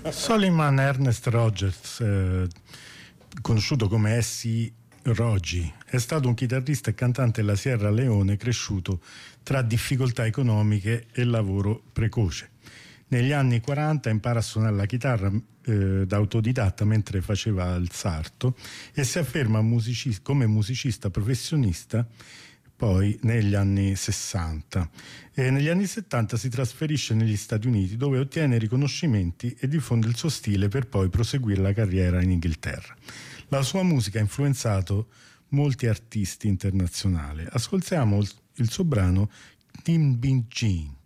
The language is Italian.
Soliman Ernest Rogers, conosciuto come S. Roggi, è stato un chitarrista e cantante della Sierra Leone cresciuto tra difficoltà economiche e lavoro precoce. Negli anni 40 impara a suonare la chitarra da autodidatta mentre faceva il sarto e si afferma come musicista professionista poi negli anni 60. E negli anni 70 si trasferisce negli Stati Uniti, dove ottiene riconoscimenti e diffonde il suo stile per poi proseguire la carriera in Inghilterra. La sua musica ha influenzato molti artisti internazionali. Ascoltiamo il suo brano Tim Bin Jean.